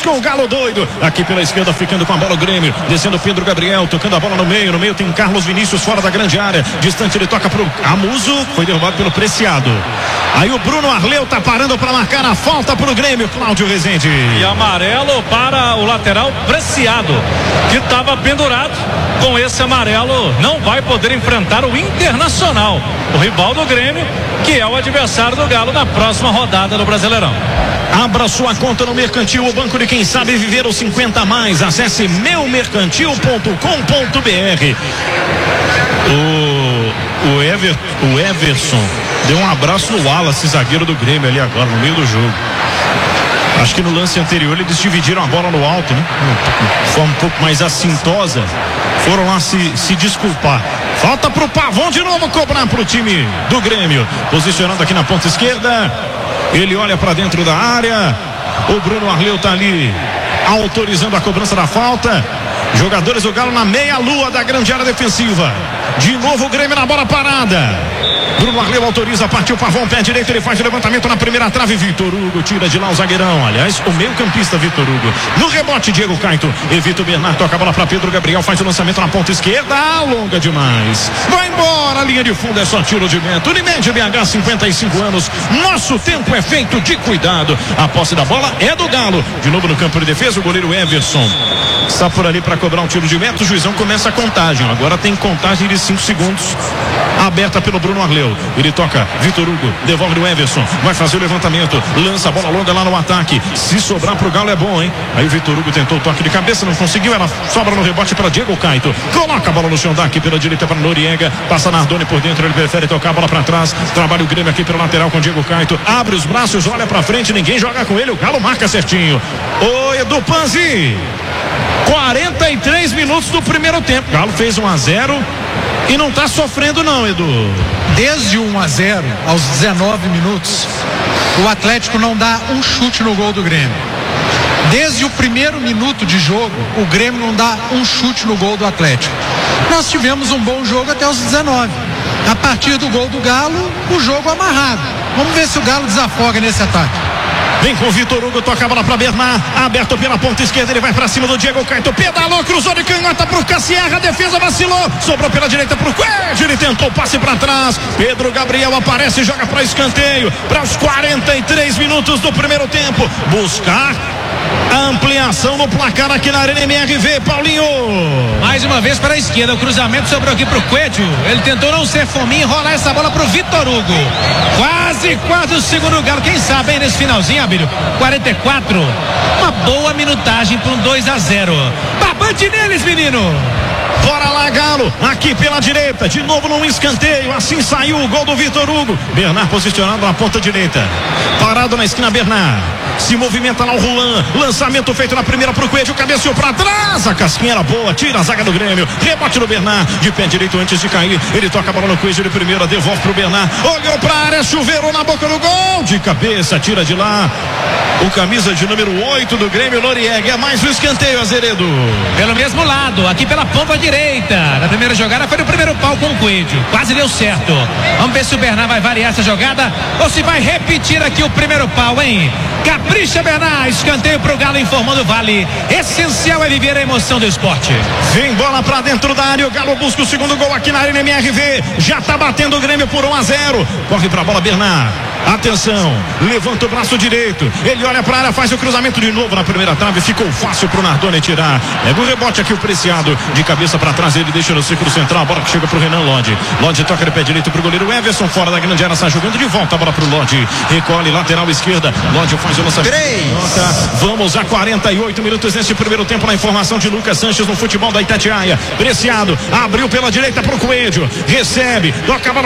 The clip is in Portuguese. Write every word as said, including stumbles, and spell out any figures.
com o Galo doido. Aqui pela esquerda, ficando com a bola o Grêmio. Descendo Pedro Gabriel, tocando a bola no meio. No meio tem Carlos Vinícius fora da grande área. Distante ele toca pro Amuso. Foi derrubado pelo Preciado. Aí o Bruno Arleu tá parando para marcar a falta pro Grêmio, Cláudio Rezende. E amarelo para o lateral Preciado, que estava pendurado. Com esse amarelo não vai poder enfrentar o Internacional, o rival do Grêmio, que é o adversário do Galo na próxima rodada do Brasileirão. Abra sua conta no Mercantil, o banco de quem sabe viver os cinquenta a mais. Acesse meu mercantil ponto com ponto br. O, o, Ever, o Everson deu um abraço no Wallace, zagueiro do Grêmio ali agora, no meio do jogo. Acho que no lance anterior eles dividiram a bola no alto, né? De forma um pouco mais assintosa. Foram lá se, se desculpar. Falta pro Pavão de novo cobrar pro time do Grêmio. Posicionando aqui na ponta esquerda. Ele olha para dentro da área. O Bruno Arleu tá ali autorizando a cobrança da falta. Jogadores do Galo na meia-lua da grande área defensiva. De novo o Grêmio na bola parada. Bruno Arleu autoriza, partiu Pavão, pé direito, ele faz o levantamento na primeira trave. Vitor Hugo tira de lá o zagueirão. Aliás, o meio campista Vitor Hugo. No rebote, Diego Caito. Evita o Bernardo, toca a bola para Pedro Gabriel, faz o lançamento na ponta esquerda. Longa demais. Vai embora, a linha de fundo é só tiro de meta. Unimed B H, cinquenta e cinco anos. Nosso tempo é feito de cuidado. A posse da bola é do Galo. De novo no campo de defesa, o goleiro Everson está por ali para cobrar um tiro de meta. O juizão começa a contagem. Agora tem contagem de cinco segundos. Aberta pelo Bruno Arleu. Ele toca, Vitor Hugo, devolve o Everson, vai fazer o levantamento, lança a bola longa lá no ataque. Se sobrar pro Galo é bom, hein? Aí o Vitor Hugo tentou o toque de cabeça, não conseguiu, ela sobra no rebote para Diego Caito. Coloca a bola no chão daqui pela direita para Noriega, passa Nardoni por dentro, ele prefere tocar a bola para trás. Trabalha o Grêmio aqui pelo lateral com Diego Caito. Abre os braços, olha para frente, ninguém joga com ele, o Galo marca certinho. Ô Edu Panzi, quarenta e três minutos do primeiro tempo. Galo fez um a zero e não tá sofrendo não, Edu. Desde um a zero aos dezenove minutos, o Atlético não dá um chute no gol do Grêmio. Desde o primeiro minuto de jogo, o Grêmio não dá um chute no gol do Atlético. Nós tivemos um bom jogo até os dezenove. A partir do gol do Galo, o jogo amarrado. Vamos ver se o Galo desafoga nesse ataque. Vem com o Vitor Hugo, toca a bola para Bernard, aberto pela ponta esquerda, ele vai para cima do Diego Caito, pedalou, cruzou de canhota pro Cassierra, a defesa vacilou, sobrou pela direita pro Coelho, ele tentou o passe para trás, Pedro Gabriel aparece e joga para escanteio, para os quarenta e três minutos do primeiro tempo, buscar a ampliação no placar aqui na Arena M R V, Paulinho. Mais uma vez para a esquerda, o cruzamento sobrou aqui pro Coelho, ele tentou não ser fominho, enrolar essa bola pro Vitor Hugo, quase, quase o segundo Galo, quem sabe aí nesse finalzinho, Abílio, quarenta e quatro, uma boa minutagem para um dois a zero, babante neles, menino. Bora lá, Galo, aqui pela direita, de novo num escanteio, assim saiu o gol do Vitor Hugo. Bernard posicionado na ponta direita, parado na esquina Bernard, se movimenta lá o Rulan, lançamento feito na primeira pro Coelho, cabeceou pra trás, a casquinha era boa, tira a zaga do Grêmio, rebote no Bernard, de pé direito antes de cair, ele toca a bola no Coelho de primeira, devolve pro Bernard, olhou pra área, chuveirou na boca do gol, de cabeça, tira de lá, o camisa de número oito do Grêmio, Noriega, é mais um escanteio, Azeredo. Pelo mesmo lado, aqui pela ponta direita, na primeira jogada foi no primeiro pau com o Coelho, quase deu certo, vamos ver se o Bernard vai variar essa jogada, ou se vai repetir aqui o primeiro pau, hein? Capricha Bernard, escanteio pro Galo informando o Vale. Essencial é viver a emoção do esporte. Vem bola pra dentro da área, o Galo busca o segundo gol aqui na Arena M R V. Já tá batendo o Grêmio por um a zero. Corre pra bola Bernard. Atenção, levanta o braço direito, ele olha pra área, faz o cruzamento de novo na primeira trave, ficou fácil pro Nardoni tirar, pega o rebote aqui o Preciado, de cabeça pra trás, ele deixa no círculo central, a bola que chega pro Renan Lodge, Lodge toca de pé direito pro goleiro Everson, fora da grande área, está jogando de volta a bola pro Lodge, recolhe, lateral esquerda, Lodge faz o lançamento. Vamos a quarenta e oito minutos nesse primeiro tempo, na informação de Lucas Sanches no futebol da Itatiaia. Preciado, abriu pela direita pro Coelho, recebe, toca a bola